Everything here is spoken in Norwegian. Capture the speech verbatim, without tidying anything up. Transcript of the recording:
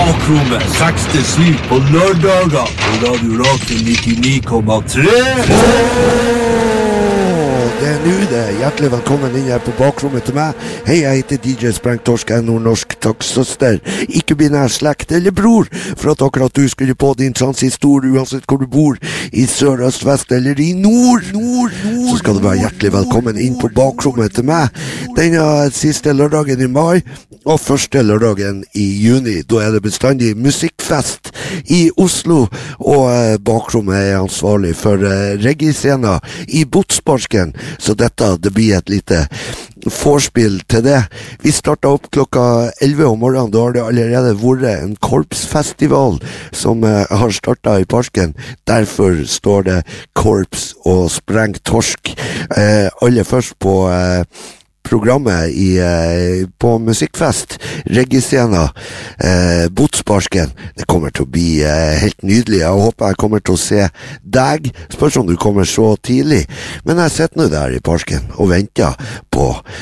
Bakrommet seks til syv på lørdager på Radio Rakel nittini komma tre. Det er nu det. Hjertelig velkommen inn her på bakrommet til meg. Hei, jeg heter D J Sprengtorsk, er nordnorsk takksøster. Ikke binær slekt eller bror, for at akkurat du skulle på din transistor, uansett hvor du bor, i sør, øst, vest eller i nord, nord, nord, så skal du være hjertelig velkommen inn på bakrommet til meg. Denne siste lørdagen i mai, og første lørdagen i juni. Da er det bestandig musikkfest i Oslo, og eh, bakrommet er ansvarlig for eh, reggae-scenen i Botsparsken. Så dette, det blir et lite forspill til det. Vi startet opp klokka elleve om morgenen. Da har det allerede vært en korpsfestival som eh, har startet i Parsken. Derfor står det korps og sprengtorsk. Eh, aller først på eh, programmet i, eh, på musikkfest, reggae-scenen, eh, Botsparsken. Det kommer til å bli eh, helt nydelig. Jeg håper jeg kommer til å se deg. Spørs om du kommer så tidlig. Men jeg sitter nå der i Parsken og venter på